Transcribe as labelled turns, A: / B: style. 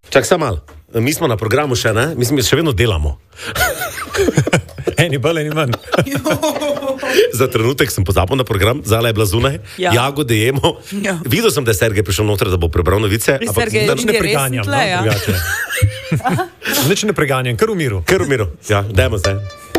A: Čak sam malo. Mi smo na programu še, ne? Mislim, še vedno delamo.
B: Eni bolj, eni manj.
A: Za trenutek sem pozabil na program, Zala je bila zunaj, jagode jemo.
C: Ja.
A: Videl sem, da je Sergej prišel noter, da bo prebral novice.
C: Sergej,
B: Nič ne preganjam,
C: tle, ja.
B: Nič ne preganjam, kar v miru.
A: Ker v miru. Ja, dajmo zdaj.